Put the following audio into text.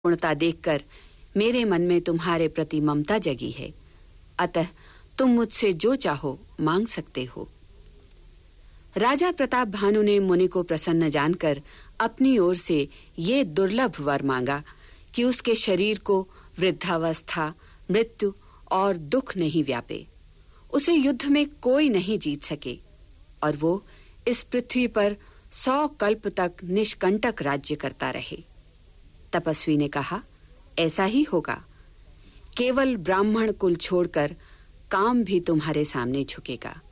पूर्णता देखकर मेरे मन में तुम्हारे प्रति ममता जगी है, अतः तुम मुझसे जो चाहो मांग सकते हो। राजा प्रताप भानु ने मुनि को प्रसन्न जानकर अपनी ओर से ये दुर्लभ वर मांगा कि उसके शरीर को वृद्धावस्था, मृत्यु और दुख नहीं व्यापे। उसे युद्ध में कोई नहीं जीत सके और वो इस पृथ्वी पर 100 कल्प तक निष्कंटक राज्य करता रहे। तपस्वी ने कहा, ऐसा ही होगा। केवल ब्राह्मण कुल छोड़कर काम भी तुम्हारे सामने झुकेगा।